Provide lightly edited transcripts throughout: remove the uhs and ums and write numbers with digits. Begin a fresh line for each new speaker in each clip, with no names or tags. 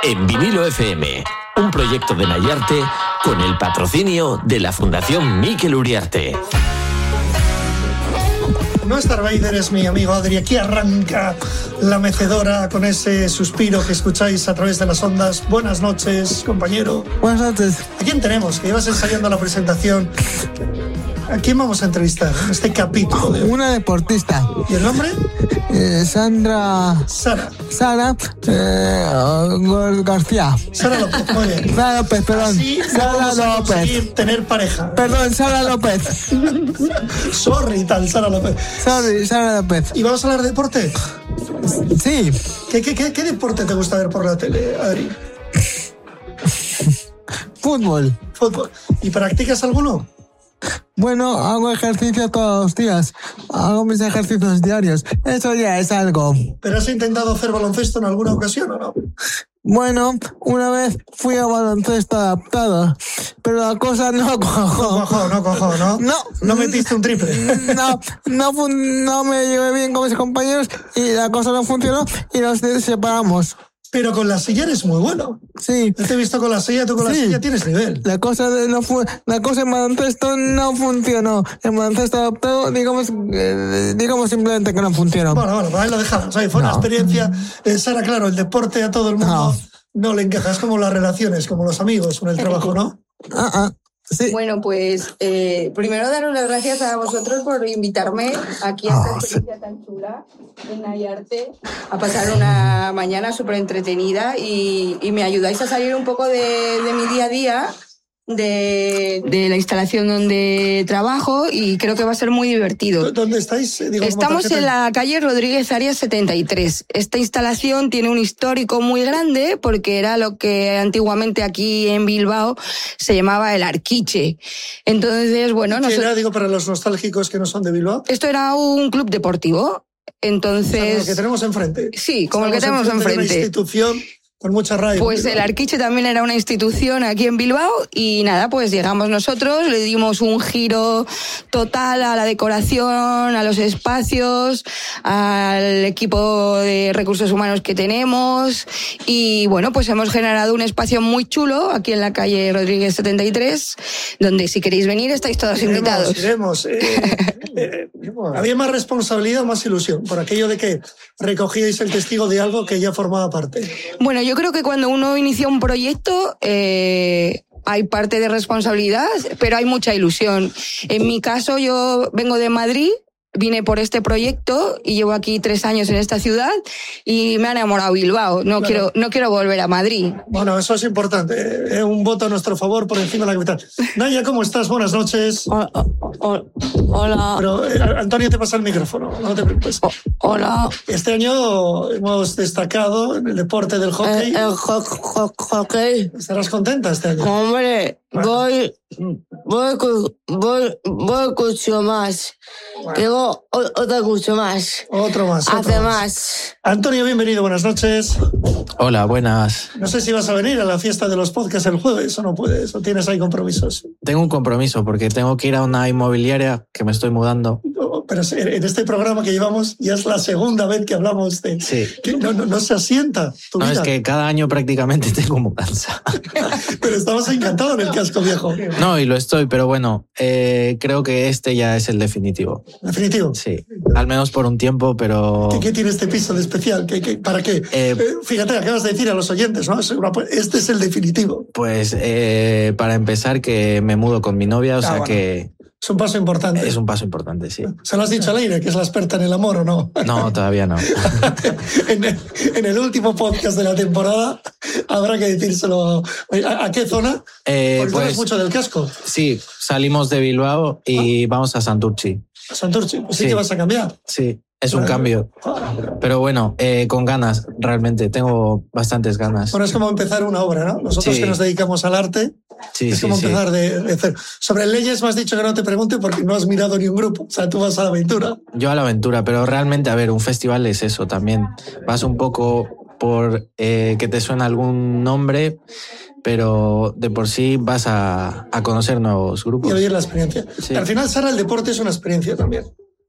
en Vinilo FM, un proyecto de Nayarte con el patrocinio de la Fundación Mikel Uriarte.
No Star Vader es mi amigo Adri. Aquí arranca la mecedora con ese suspiro que escucháis a través de las ondas. Buenas noches, compañero.
Buenas noches.
¿A quién tenemos? Que llevas ensayando la presentación. ¿A quién vamos a entrevistar en este capítulo?
Una deportista.
¿Y el nombre?
Sara García.
Sara López, muy bien.
Sara López, perdón.
Así
Sara López.
Tener pareja.
Perdón, Sara López.
Sorry, tal, Sara López.
Sorry, Sara López.
¿Y vamos a hablar de deporte?
Sí.
¿Qué deporte te gusta ver por la tele, Adri?
Fútbol.
¿Y practicas alguno?
Bueno, hago ejercicio todos los días. Hago mis ejercicios diarios. Eso ya es algo.
¿Pero has intentado hacer baloncesto en alguna ocasión o no?
Bueno, una vez fui a baloncesto adaptado, pero la cosa no cojó.
No cojó, ¿no? No metiste un triple.
No me llevé bien con mis compañeros y la cosa no funcionó y nos separamos.
Pero con la silla eres muy bueno.
Sí.
Yo te he visto con la silla, tú con la silla tienes nivel.
La cosa en baloncesto no funcionó. En baloncesto adaptado, digamos simplemente que no funcionó.
Bueno, ahí lo dejamos. Ahí fue una experiencia. Sara, claro, el deporte a todo el mundo no le encaja. Es como las relaciones, como los amigos con el trabajo, ¿no?
Sí.
Bueno, pues primero daros las gracias a vosotros por invitarme aquí a esta experiencia tan chula en Nayarte, a pasar una mañana súper entretenida y me ayudáis a salir un poco de mi día a día, de la instalación donde trabajo, y creo que va a ser muy divertido.
¿Dónde estáis?
Estamos en la calle Rodríguez Arias 73. Esta instalación tiene un histórico muy grande porque era lo que antiguamente aquí en Bilbao se llamaba el Arquiche. Entonces, bueno...
¿Qué era, para los nostálgicos que no son de Bilbao?
Esto era un club deportivo. Entonces...
Como el que tenemos enfrente.
Sí, como el que tenemos enfrente.
Una institución... con mucha rabia.
Pues el Arquiche también era una institución aquí en Bilbao y nada, pues llegamos nosotros, le dimos un giro total a la decoración, a los espacios, al equipo de recursos humanos que tenemos y bueno, pues hemos generado un espacio muy chulo aquí en la calle Rodríguez 73, donde si queréis venir estáis todos invitados.
Iremos. ¿Había más responsabilidad o más ilusión por aquello de que recogíais el testigo de algo que ya formaba parte?
Bueno, yo creo que cuando uno inicia un proyecto hay parte de responsabilidad, pero hay mucha ilusión. En mi caso, yo vengo de Madrid, vine por este proyecto y llevo aquí 3 años en esta ciudad y me ha enamorado Bilbao. No quiero volver a Madrid.
Bueno, eso es importante. Un voto a nuestro favor por encima de la capital. Naya, ¿cómo estás? Buenas noches.
Hola.
Pero Antonio, te pasa el micrófono, no te preocupes.
Hola.
Este año hemos destacado en el deporte del hockey.
El hockey.
¿Estarás contenta este año?
Hombre, voy mucho más. Tengo otro curso más.
Otro más. Antonio, bienvenido, buenas noches.
Hola, buenas.
No sé si vas a venir a la fiesta de los podcasts el jueves o no puedes, o tienes ahí compromisos.
Tengo un compromiso porque tengo que ir a una inmobiliaria que me estoy mudando.
Pero en este programa que llevamos ya es la segunda vez que hablamos de...
Sí.
Que no se asienta tu vida.
Es que cada año prácticamente tengo mudanza.
Pero estabas encantado en el casco viejo.
No, y lo estoy, pero bueno, creo que este ya es el definitivo.
¿Definitivo?
Sí, al menos por un tiempo, pero...
¿Qué tiene este piso de especial? ¿Para qué? Fíjate, acabas de decir a los oyentes, ¿no? Este es el definitivo.
Pues para empezar que me mudo con mi novia, o sea bueno. Que...
Es un paso importante.
Es un paso importante, sí.
¿Se lo has dicho a Leire, que es la experta en el amor, o no?
No, todavía no.
en el último podcast de la temporada habrá que decírselo. ¿A qué zona? Porque tú eres mucho del casco.
Sí, salimos de Bilbao y vamos a Santurtzi.
¿A Santurtzi? Pues sí que vas a cambiar.
Sí. Es un cambio, pero bueno, con ganas, realmente, tengo bastantes ganas.
Bueno, es como empezar una obra, ¿no? Nosotros que nos dedicamos al arte, es como empezar de cero. Sobre leyes me has dicho que no te pregunte porque no has mirado ni un grupo, o sea, tú vas a la aventura.
Yo a la aventura, pero realmente, a ver, un festival es eso también. Vas un poco por que te suena algún nombre, pero de por sí vas a conocer nuevos grupos.
Y vivir la experiencia.
Sí.
Al final, Sara, el deporte es una experiencia también.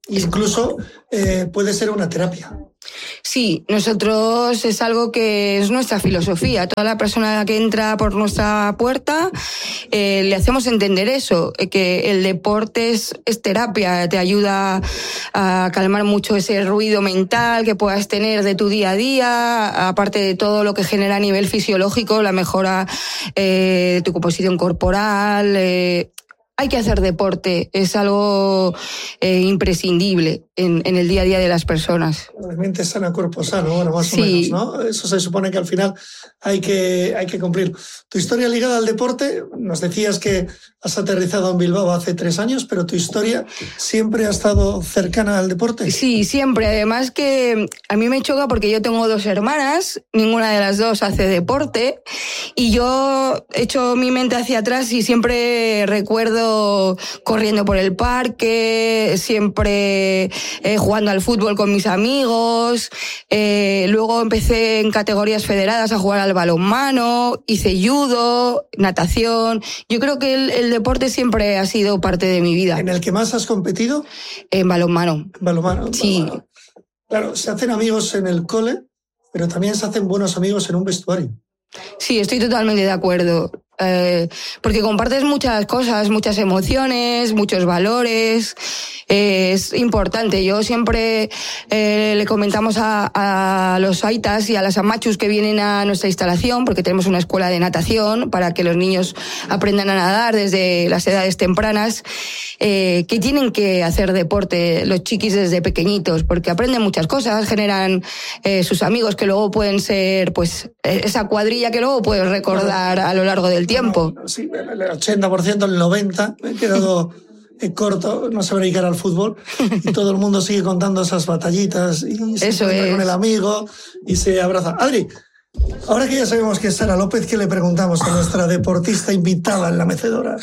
Incluso puede ser una terapia.
Sí, nosotros es algo que es nuestra filosofía. Toda la persona que entra por nuestra puerta le hacemos entender eso, que el deporte es terapia, te ayuda a calmar mucho ese ruido mental que puedas tener de tu día a día, aparte de todo lo que genera a nivel fisiológico, la mejora de tu composición corporal. Hay que hacer deporte, es algo imprescindible en el día a día de las personas.
Mente sana, cuerpo sano, bueno, más o menos, ¿no? Eso se supone que al final hay que cumplir. Tu historia ligada al deporte, nos decías que has aterrizado en Bilbao hace 3 años, pero tu historia siempre ha estado cercana al deporte.
Sí, siempre. Además que a mí me choca porque yo tengo 2 hermanas, ninguna de las 2 hace deporte, y yo echo mi mente hacia atrás y siempre recuerdo corriendo por el parque, siempre jugando al fútbol con mis amigos. Luego empecé en categorías federadas a jugar al balonmano, hice judo, natación. Yo creo que el deporte siempre ha sido parte de mi vida.
¿En el que más has competido?
En balonmano.
¿En balonmano?
Sí.
Balonmano. Claro, se hacen amigos en el cole, pero también se hacen buenos amigos en un vestuario.
Sí, estoy totalmente de acuerdo. Porque compartes muchas cosas, muchas emociones, muchos valores. Es importante. Yo siempre le comentamos a los aitas y a las amachus que vienen a nuestra instalación, porque tenemos una escuela de natación para que los niños aprendan a nadar desde las edades tempranas, que tienen que hacer deporte los chiquis desde pequeñitos, porque aprenden muchas cosas, generan sus amigos que luego pueden ser, pues, esa cuadrilla que luego puedes recordar a lo largo del tiempo.
Sí, el 80%, el 90%, me he quedado corto, no sabe dedicar al fútbol, y todo el mundo sigue contando esas batallitas y se encuentra con el amigo y se abraza. Adri, ahora que ya sabemos que es Sara López, ¿qué le preguntamos a nuestra deportista invitada en la mecedora?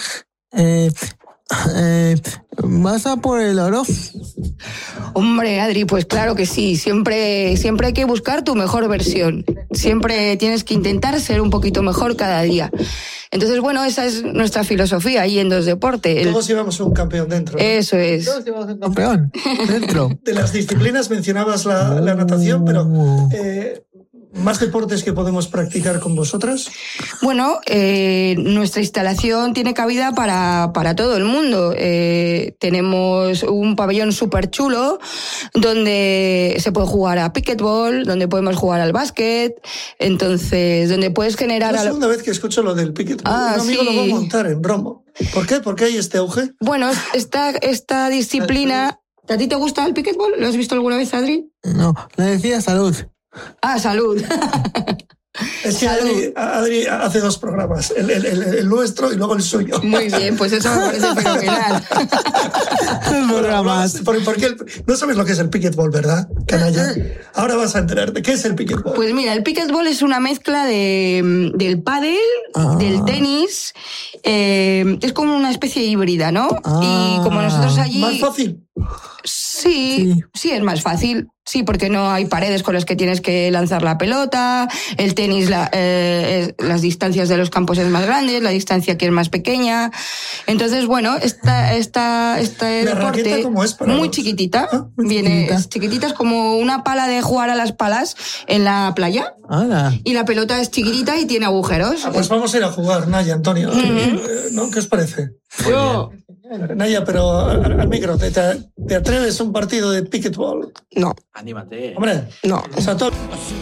¿Vas a por el oro?
Hombre, Adri, pues claro que sí. Siempre hay que buscar tu mejor versión. Siempre tienes que intentar ser un poquito mejor cada día. Entonces, bueno, esa es nuestra filosofía ahí en Dos Deporte.
Todos llevamos un campeón dentro, ¿no?
Eso es.
Todos llevamos un campeón dentro.
De las disciplinas mencionabas la natación, pero ¿más deportes que podemos practicar con vosotras?
Bueno, nuestra instalación tiene cabida para todo el mundo. Tenemos un pabellón súper chulo donde se puede jugar a pickleball, donde podemos jugar al básquet, entonces donde puedes generar...
Es la segunda vez que escucho lo del pickleball. Un amigo lo va a montar en Romo. ¿Por qué? ¿Por qué hay este auge?
Bueno, esta disciplina... ¿A ti te gusta el pickleball? ¿Lo has visto alguna vez, Adri?
No, le decía salud.
Ah, salud.
Es que Adri hace 2 programas, el nuestro y luego el suyo.
Muy bien, pues eso me parece fenomenal.
Programas.
Porque no sabes lo que es el pickleball, ¿verdad, canalla? Ahora vas a enterarte. ¿Qué es el pickleball?
Pues mira, el pickleball es una mezcla del pádel, del tenis. Es como una especie híbrida, ¿no? Y como nosotros allí...
¿Más fácil?
Sí, es más fácil. Sí, porque no hay paredes con las que tienes que lanzar la pelota. El tenis, las distancias de los campos es más grandes, la distancia aquí es más pequeña. Entonces, bueno, este deporte
¿cómo es para
muy
los...
chiquitita.
¿Ah?
Chiquitita, es como una pala de jugar a las palas en la playa.
Hola.
Y la pelota es chiquitita y tiene agujeros.
Pues vamos a ir a jugar, Naya, Antonio. ¿No? ¿Qué os parece?
Yo...
Naya, pero al micro, ¿te atreves a un partido de pickleball?
No.
Anímate.
Hombre,
No.
O sea, todo...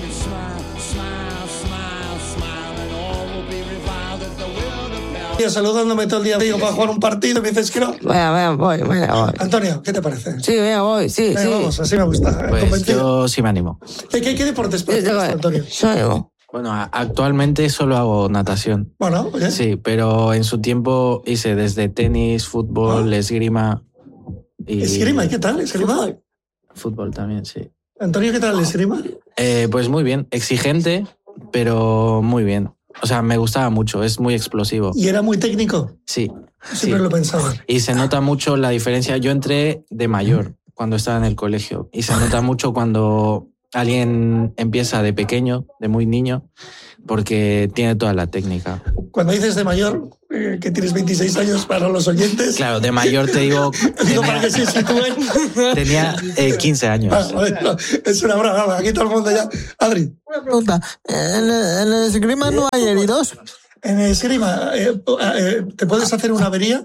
saludándome todo el día, digo, para jugar un partido, me dices que no.
Venga, voy.
Antonio, ¿qué te parece?
Sí, venga, voy, sí.
Venga, vamos, así me gusta.
Pues yo sí me animo.
¿Qué deportes practicas, Antonio?
Bueno, actualmente solo hago natación.
Bueno, oye.
Sí, pero en su tiempo hice desde tenis, fútbol, esgrima.
¿Esgrima? ¿Y qué tal? ¿Esgrima?
Fútbol también, sí.
Antonio, ¿qué tal esgrima?
Pues muy bien, exigente, pero muy bien. O sea, me gustaba mucho, es muy explosivo.
¿Y era muy técnico?
Sí.
Siempre lo pensaba.
Y se nota mucho la diferencia. Yo entré de mayor cuando estaba en el colegio y se nota mucho cuando alguien empieza de pequeño, de muy niño, porque tiene toda la técnica.
Cuando dices de mayor, que tienes 26 años para los oyentes.
Claro, de mayor te digo...
Para que se sitúen.
Tenía 15 años.
No, es una broma, aquí todo el mundo ya... Adri.
Una pregunta, ¿en el esgrima no hay heridos?
En el esgrima, ¿te puedes hacer una avería?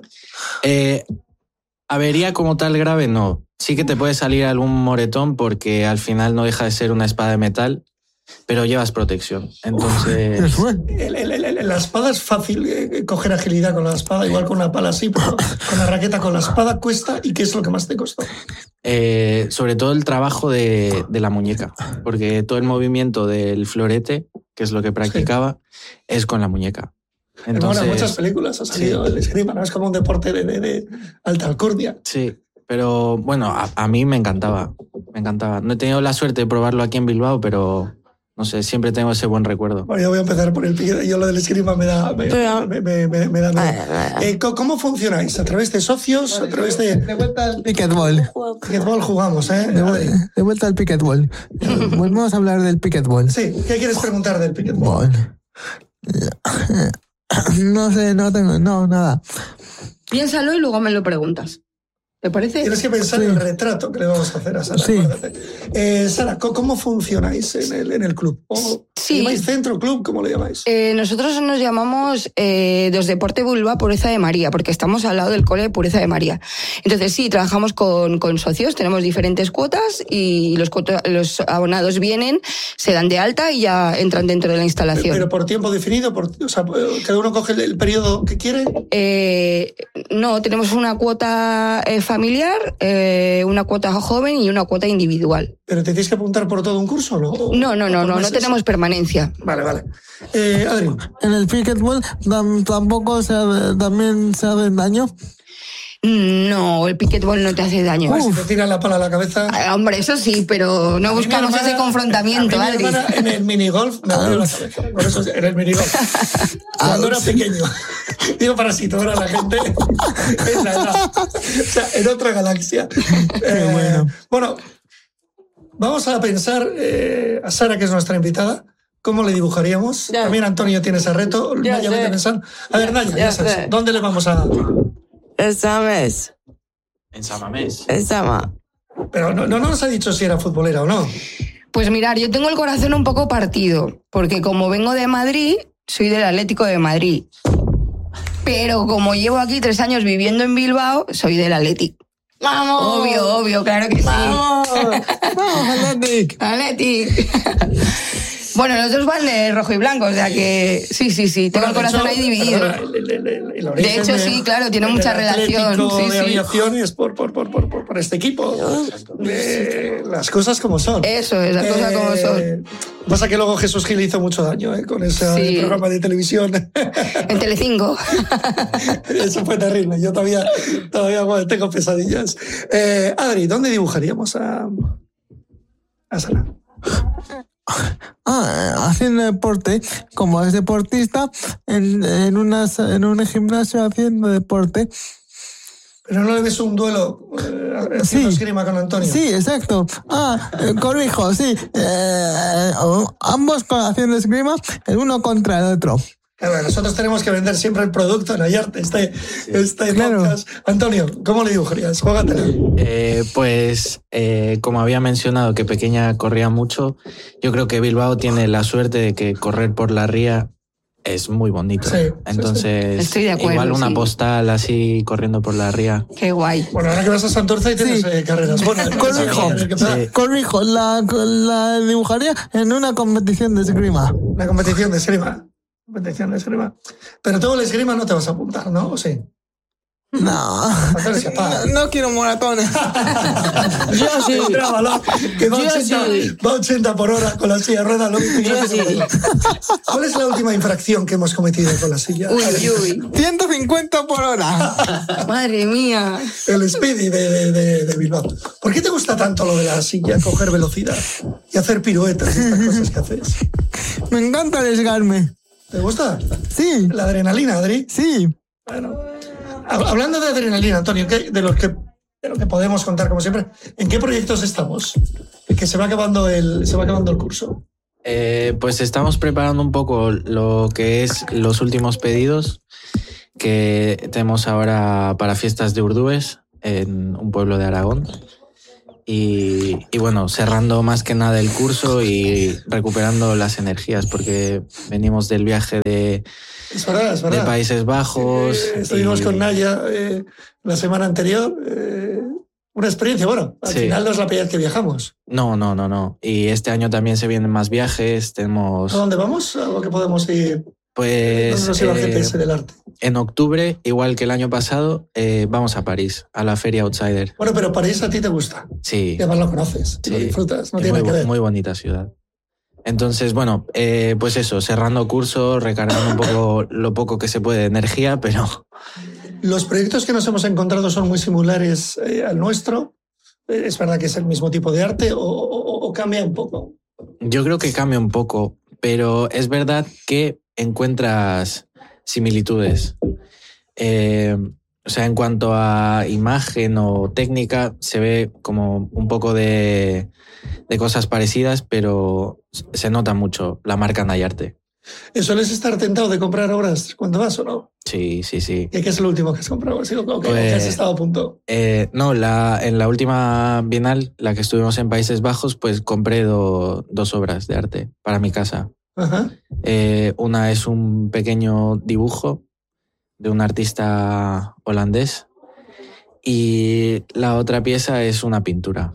Avería como tal grave no. Sí que te puede salir algún moretón porque al final no deja de ser una espada de metal, pero llevas protección. Entonces...
La espada es fácil coger agilidad con la espada, igual con una pala así, pero con la raqueta con la espada cuesta. ¿Y qué es lo que más te costó?
Sobre todo el trabajo de la muñeca, porque todo el movimiento del florete, que es lo que practicaba, es con la muñeca. Entonces,
en muchas películas ha salido el esgrima, ¿no? Es como un deporte de alta alcurnia.
Sí, pero bueno, a mí me encantaba. No he tenido la suerte de probarlo aquí en Bilbao, pero no sé, siempre tengo ese buen recuerdo.
Bueno, yo voy a empezar por el piquet. Yo lo del esgrima me da miedo. ¿Cómo funcionáis? ¿A través de socios? ¿A través de...?
De vuelta al piquetball.
Piquetball jugamos, ¿eh?
De vuelta al piquetball. Volvemos a hablar del piquetball.
Sí, ¿qué quieres preguntar del piquetball?
No sé, no tengo, nada.
Piénsalo y luego me lo preguntas. ¿Te parece?
Tienes que pensar en el retrato que le vamos a hacer a Sara.
Sí.
Sara, ¿cómo funcionáis en el club?
Sí.
¿Llamáis centro, club? ¿Cómo le llamáis?
Nosotros nos llamamos los Deporte Bilbao Pureza de María, porque estamos al lado del cole Pureza de María. Entonces sí, trabajamos con socios, tenemos diferentes cuotas y los abonados vienen, se dan de alta y ya entran dentro de la instalación.
¿Pero por tiempo definido? O sea, ¿cada uno coge el periodo que quiere?
No, tenemos una cuota familiar, una cuota joven y una cuota individual.
¿Pero te tienes que apuntar por todo un curso o no?
No tenemos permanencia.
Vale. Adri.
¿En el piquetball tampoco también se hace daño?
No, el piquetball no te hace daño.
Si te tiran la pala a la cabeza...
hombre, eso sí, pero no buscamos ese confrontamiento, Adri.
En el minigolf me abrió la cabeza. Por eso en el minigolf. Cuando era pequeño. Digo para situar a la gente en la edad. O sea, en otra galaxia. Bueno, vamos a pensar a Sara, que es nuestra invitada. ¿Cómo le dibujaríamos?
Ya.
También Antonio tiene ese reto. Naya, vete pensando. A ver, Naya, ya sabes. ¿Dónde le vamos a...?
En Samamés.
En Samamés.
En Sama.
Pero no nos ha dicho si era futbolera o no.
Pues mirar, yo tengo el corazón un poco partido, porque como vengo de Madrid, soy del Atlético de Madrid. Pero como llevo aquí 3 años viviendo en Bilbao, soy del Atlético.
¡Vamos!
Obvio, claro que sí.
¡Vamos!
¡Vamos, Atlético!
Atlético. Bueno, los dos van de rojo y blanco, o sea que sí, tengo el corazón ahí dividido. De hecho, sí, claro, tiene mucha relación.
De aviación es por este equipo. Las cosas como son.
Eso es, las cosas como son.
Pasa que luego Jesús Gil hizo mucho daño con ese programa de televisión.
En Telecinco.
Eso fue terrible. Yo todavía tengo pesadillas. Adri, ¿dónde dibujaríamos a Sara?
Haciendo deporte, como es deportista, en un gimnasio haciendo deporte.
Pero no le ves un duelo haciendo esgrima con Antonio.
Sí, exacto. Corrijo, sí. Ambos haciendo esgrima, el uno contra el otro.
Bueno, nosotros tenemos que vender siempre el producto en Nayarte, claro. Podcast. Antonio, ¿cómo le dibujarías? Juégatela.
Pues, como había mencionado que Pequeña corría mucho, yo creo que Bilbao tiene la suerte de que correr por la ría es muy bonito. Sí, entonces,
estoy de acuerdo,
igual una postal así corriendo por la ría.
Qué guay.
Bueno, ahora que vas a Santurce y tienes carreras buenas.
Corrijo, la dibujaría en una competición de esgrima.
Una competición de esgrima. Pero todo el esgrima no te vas a apuntar, ¿no? ¿O sí?
No quiero moratones.
Yo sí.
Que va 80 por hora con la silla de ruedas. ¿Cuál es la última infracción que hemos cometido con la silla?
Uy.
150 por hora.
Madre mía.
El Speedy de Bilbao. ¿Por qué te gusta tanto lo de la silla, coger velocidad y hacer piruetas y estas cosas que haces?
Me encanta arriesgarme.
¿Te gusta?
Sí.
¿La adrenalina, Adri?
Sí.
Bueno, hablando de adrenalina, Antonio, de lo que podemos contar, como siempre, ¿en qué proyectos estamos? Que se va acabando el curso.
Pues estamos preparando un poco lo que es los últimos pedidos que tenemos ahora para fiestas de Urdúes en un pueblo de Aragón. Y bueno, cerrando más que nada el curso y recuperando las energías, porque venimos del viaje de Países Bajos.
Estuvimos con Naya la semana anterior. Una experiencia, bueno, al final no es la primera vez que viajamos.
No. Y este año también se vienen más viajes.
¿A dónde vamos? ¿Algo que podemos ir?
Pues
¿Dónde nos lleva el GPS del arte?
En octubre, igual que el año pasado, vamos a París, a la Feria Outsider.
Bueno, pero París a ti te gusta.
Sí.
Y además lo conoces, lo disfrutas, no tiene que ver.
Muy bonita ciudad. Entonces, bueno, pues eso, cerrando curso, recargando un poco lo poco que se puede de energía, pero...
Los proyectos que nos hemos encontrado son muy similares al nuestro. ¿Es verdad que es el mismo tipo de arte o cambia un poco?
Yo creo que cambia un poco, pero es verdad que encuentras similitudes. O sea, en cuanto a imagen o técnica, se ve como un poco de cosas parecidas, pero se nota mucho la marca Nayarte.
¿Sueles estar tentado de comprar obras cuando vas o no?
Sí.
¿Y qué es lo último que has comprado? ¿O que has estado a punto?
No, en la última Bienal, la que estuvimos en Países Bajos, pues compré dos obras de arte para mi casa.
Ajá.
Una es un pequeño dibujo de un artista holandés y la otra pieza es una pintura.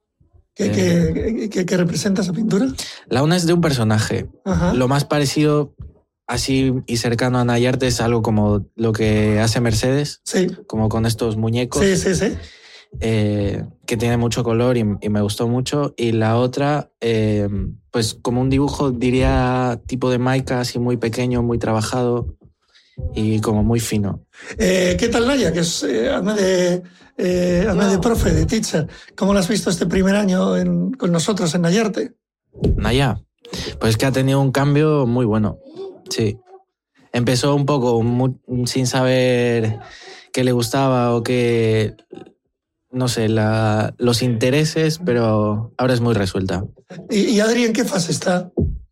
¿Qué representa esa pintura?
La una es de un personaje.
Ajá.
Lo más parecido así y cercano a Nayarte es algo como lo que hace Mercedes, como con estos muñecos.
Sí.
Que tiene mucho color y me gustó mucho. Y la otra, pues como un dibujo, diría tipo de Maika, así muy pequeño, muy trabajado y como muy fino.
¿Qué tal Naya? Que es hazme de profe, de teacher. ¿Cómo lo has visto este primer año con nosotros en Nayarte?
Naya, pues que ha tenido un cambio muy bueno, sí. Empezó un poco sin saber qué le gustaba o qué... No sé, los intereses, pero ahora es muy resuelta.
¿Y Adri en qué fase está?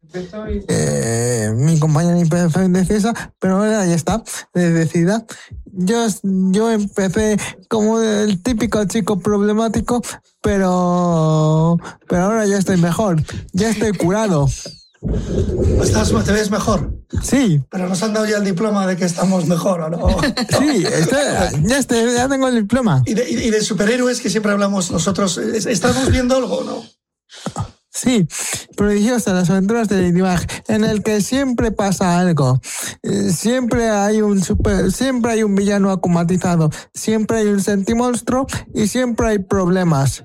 Mi compañera ni indecisa, pero ahora ya está, decidida. Yo empecé como el típico chico problemático, pero ahora ya estoy mejor, ya estoy curado.
¿Te ves mejor?
Sí.
Pero nos han dado ya el diploma de que estamos mejor, ¿o no?
Sí, ya tengo el diploma.
¿Y de superhéroes que siempre hablamos nosotros? ¿Estamos viendo algo o no?
Sí, Prodigiosas, las aventuras de Ladybug, en el que siempre pasa algo. Siempre hay un villano acumatizado, siempre hay un sentimonstruo y siempre hay problemas.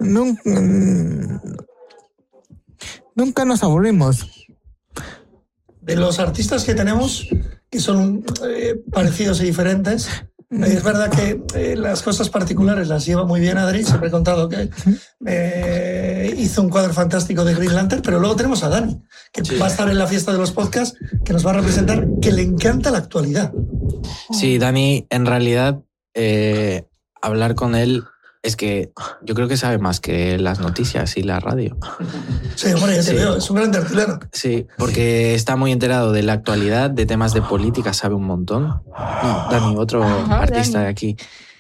Nunca nos aburrimos.
De los artistas que tenemos, que son parecidos y diferentes, es verdad que las cosas particulares las lleva muy bien Adri. Siempre he contado que hizo un cuadro fantástico de Green Lantern, pero luego tenemos a Dani, que va a estar en la fiesta de los podcasts, que nos va a representar, que le encanta la actualidad.
Sí, Dani, en realidad, hablar con él es que yo creo que sabe más que las noticias y la radio.
Sí, hombre, ya te veo, es un gran tertuliano.
Sí, porque está muy enterado de la actualidad, de temas de política, sabe un montón. No, Dani, otro artista de aquí.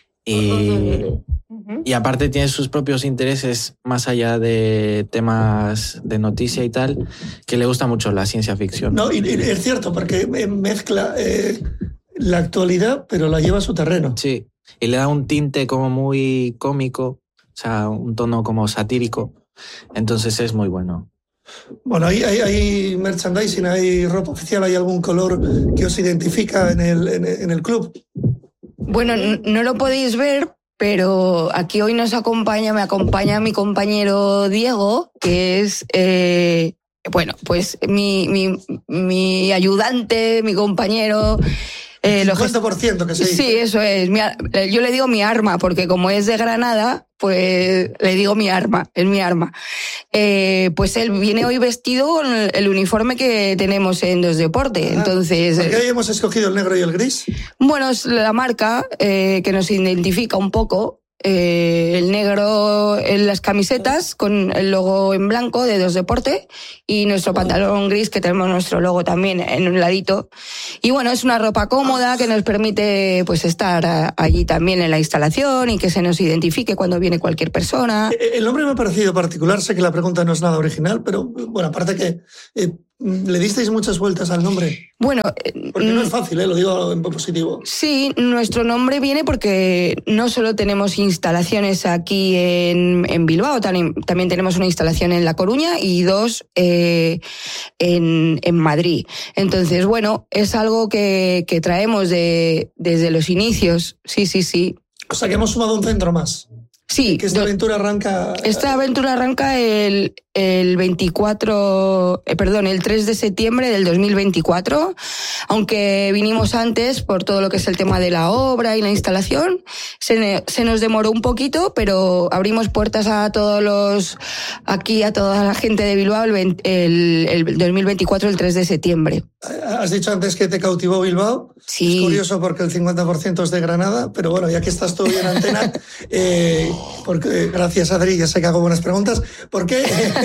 Y aparte tiene sus propios intereses más allá de temas de noticia y tal, que le gusta mucho la ciencia ficción.
No, y es cierto, porque mezcla la actualidad, pero la lleva a su terreno.
Sí. Y le da un tinte como muy cómico, o sea, un tono como satírico. Entonces es muy bueno.
Bueno, hay merchandising, hay ropa oficial, ¿hay algún color que os identifica en el club?
Bueno, no lo podéis ver, pero aquí hoy me acompaña mi compañero Diego, que es... pues mi ayudante, mi compañero...
50% que se dice.
Sí, eso es. Yo le digo mi arma, porque como es de Granada, pues le digo mi arma, es mi arma. Pues él viene hoy vestido con el uniforme que tenemos en Dos Deporte. Entonces,
¿por qué hoy hemos escogido el negro y el gris?
Bueno, es la marca que nos identifica un poco. el negro en las camisetas con el logo en blanco de 2 Deporte y nuestro pantalón gris que tenemos nuestro logo también en un ladito. Y bueno, es una ropa cómoda que nos permite pues estar allí también en la instalación y que se nos identifique cuando viene cualquier persona.
El nombre me ha parecido particular, sé que la pregunta no es nada original, pero bueno, aparte que le disteis muchas vueltas al nombre.
Bueno,
porque no es fácil, lo digo en positivo.
Sí, nuestro nombre viene porque no solo tenemos instalaciones aquí en Bilbao, también tenemos una instalación en La Coruña y 2 en Madrid. Entonces, bueno, es algo que traemos desde los inicios. Sí.
O sea, que hemos sumado un centro más.
Sí.
Que esta aventura arranca...
Esta aventura arranca el 3 de septiembre del 2024, aunque vinimos antes por todo lo que es el tema de la obra y la instalación, se nos demoró un poquito, pero abrimos puertas a toda la gente de Bilbao el 2024, el 3 de septiembre.
Has dicho antes que te cautivó Bilbao.
Sí.
Es curioso porque el 50% es de Granada, pero bueno, ya que estás tú en antena, porque, gracias Adri, ya sé que hago buenas preguntas, ¿por qué?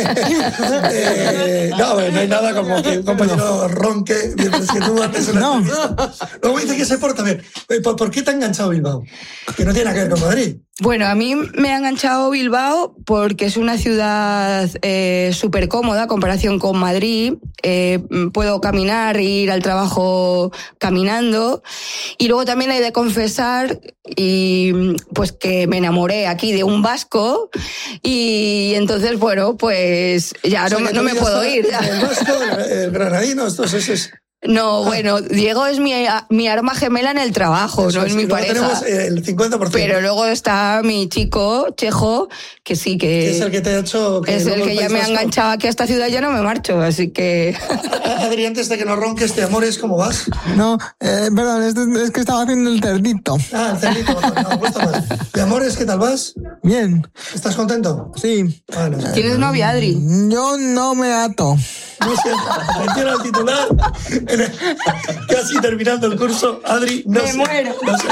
No hay nada como que un compañero ronque mientras que tú haces una entrevista. Luego dice que se porta bien. ¿Por qué te ha enganchado Bilbao? Que no tiene nada que ver con Madrid.
Bueno, a mí me ha enganchado Bilbao porque es una ciudad súper cómoda en comparación con Madrid. Puedo caminar e ir al trabajo caminando. Y luego también he de confesar pues que me enamoré aquí de un vasco y entonces, bueno, pues ya no me puedo ir.
El vasco, el granadino, entonces es...
No, bueno, Diego es mi arma gemela en el trabajo, eso no es mi pareja.
Tenemos el 50%.
Pero luego está mi chico, Chejo, que sí que...
Es el que te ha hecho...
Es el que ya me ha enganchado aquí a esta ciudad, ya no me marcho, así que...
Adri, antes de que nos ronques, ¿de amores cómo vas?
No, perdón, es que estaba haciendo el cerdito.
El cerdito, no, me gusta más. ¿De amores qué tal vas?
Bien.
¿Estás contento?
Sí.
Bueno,
¿Tienes novia, Adri?
Yo no me ato.
No sé, atención al titular. Casi terminando el curso, Adri,
me muero.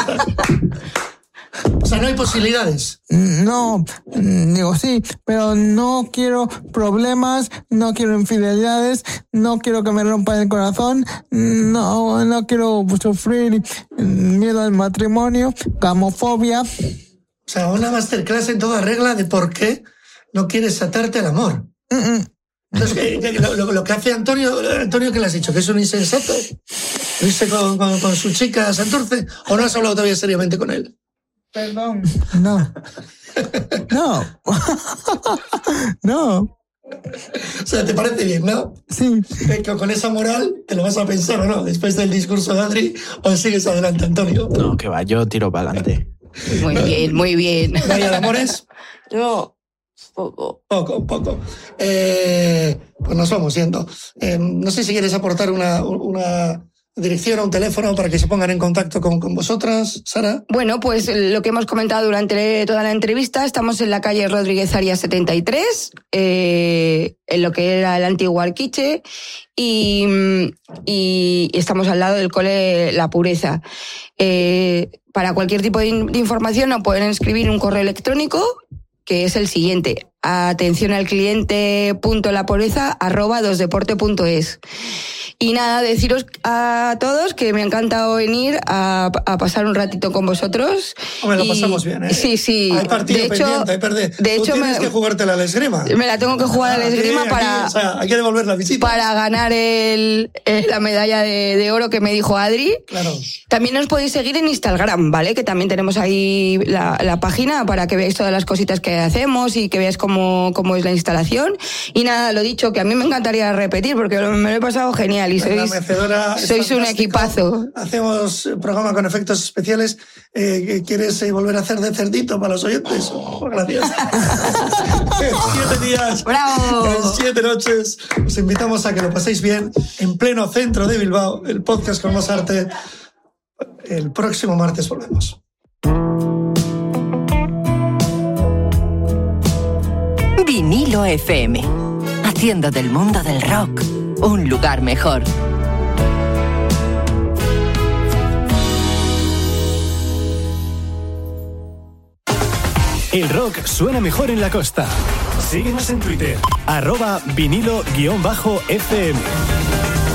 O sea, no hay posibilidades.
No, digo sí, pero no quiero problemas, no quiero infidelidades, no quiero que me rompan el corazón, no quiero sufrir miedo al matrimonio, gamofobia.
O sea, una masterclass en toda regla de por qué no quieres atarte al amor. Entonces, lo que hace Antonio, ¿qué le has dicho? ¿Que es un insensato? ¿Irse con su chica Santurce? ¿O no has hablado todavía seriamente con él?
Perdón. No. No.
O sea, ¿te parece bien, no?
Sí.
Con esa moral, ¿te lo vas a pensar o no? Después del discurso de Adri, ¿o sigues adelante, Antonio?
No, que va, yo tiro para adelante.
Muy bien, muy bien.
¿No hay amores?
No. Poco.
Pues nos vamos yendo. No sé si quieres aportar una dirección o un teléfono para que se pongan en contacto con vosotras, Sara.
Bueno, pues lo que hemos comentado durante toda la entrevista, estamos en la calle Rodríguez Arias 73, en lo que era el antiguo Arquiche, y estamos al lado del cole La Pureza. Para cualquier tipo de información nos pueden escribir un correo electrónico, que es el siguiente: atencionalcliente.lapureza@2deporte.es. Y nada, deciros a todos que me ha encantado venir a pasar un ratito con vosotros.
Hombre, lo pasamos bien, ¿eh?
Sí.
Hay partido pendiente, hay perder.
De hecho,
tienes que jugártela a la esgrima.
Me la tengo que jugar a la esgrima
o sea, hay que devolver la visita.
Para ganar la medalla de oro que me dijo Adri.
Claro.
También nos podéis seguir en Instagram, ¿vale? Que también tenemos ahí la página para que veáis todas las cositas que hacemos y que veáis cómo es la instalación. Y nada, lo dicho, que a mí me encantaría repetir porque me lo he pasado genial y sois un equipazo.
Hacemos programa con efectos especiales. ¿Quieres volver a hacer de cerdito para los oyentes? Gracias. 7 días.
¡Bravo!
En 7 noches. Os invitamos a que lo paséis bien en pleno centro de Bilbao. El podcast con más arte. El próximo martes volvemos.
Vinilo FM, haciendo del mundo del rock un lugar mejor.
El rock suena mejor en la costa. Síguenos en Twitter, @vinilo_FM.